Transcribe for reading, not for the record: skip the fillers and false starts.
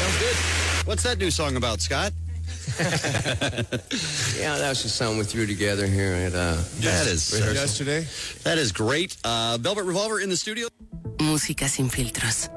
Sounds good. What's that new song about, Scott? Yeah, that was just something we threw together here at yesterday. That is great. Velvet Revolver in the studio. Música sin filtros.